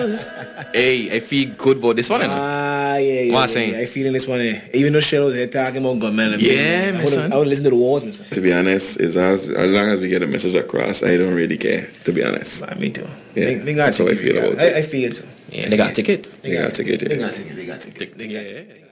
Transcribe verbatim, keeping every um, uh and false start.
Hey, I feel good about this one. You know? Ah, yeah, yeah. What yeah, I'm saying? yeah. I feeling this one. Eh. Even though Cheryl was there talking about gunmen. Yeah, I my would, son. I would listen to the words, my son. To be honest, as long as, as long as we get a message across, I don't really care. To be honest, Nah, me too. Yeah, They, they got that's how I ticket, feel they got- about I, it. I feel it too. Yeah, they got a ticket. They got ticket, yeah. They got ticket. They got ticket. They got Yeah. ticket.